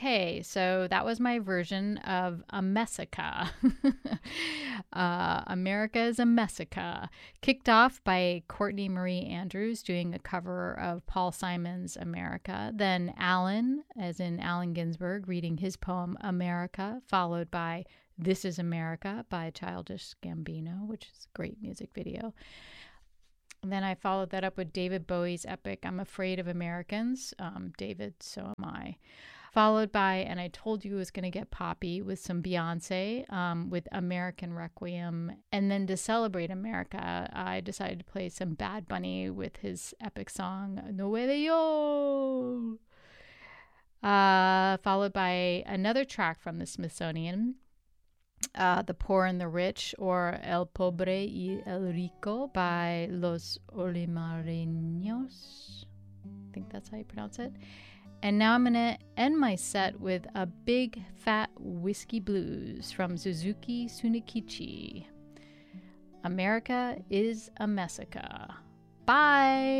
Okay, so that was my version of a messica. America is a messica. Kicked off by Courtney Marie Andrews doing a cover of Paul Simon's America. Then Allen, as in Allen Ginsberg, reading his poem America, followed by This is America by Childish Gambino, which is a great music video. And then I followed that up with David Bowie's epic I'm Afraid of Americans. David, so am I. Followed by, and I told you it was going to get poppy, with some Beyonce with American Requiem. And then to celebrate America, I decided to play some Bad Bunny with his epic song, No Way de Yo. Followed by another track from the Smithsonian, The Poor and the Rich, or El Pobre y el Rico by Los Olimareños. I think that's how you pronounce it. And now I'm going to end my set with a Big Fat Whiskey Blues from Suzuki Tsunekichi. America is a messica. Bye!